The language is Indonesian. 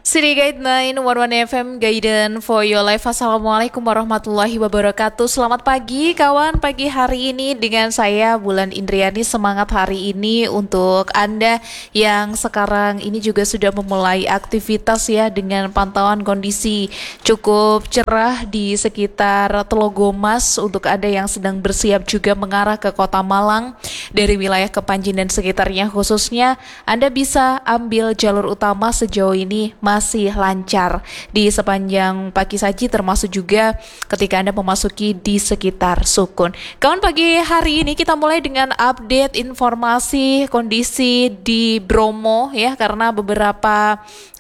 City Guide 911 FM Guidance for your life. Assalamualaikum warahmatullahi wabarakatuh. Selamat pagi kawan, pagi hari ini dengan saya Bulan Indriani. Semangat hari ini untuk Anda yang sekarang ini juga sudah memulai aktivitas ya, dengan pantauan kondisi cukup cerah di sekitar Telogomas. Untuk Anda yang sedang bersiap juga mengarah ke Kota Malang dari wilayah Kepanjen dan sekitarnya khususnya, Anda bisa ambil jalur utama sejauh ini masih lancar di sepanjang Paki Saji, termasuk juga ketika Anda memasuki di sekitar Sukun. Kawan, pagi hari ini kita mulai dengan update informasi kondisi di Bromo ya, karena beberapa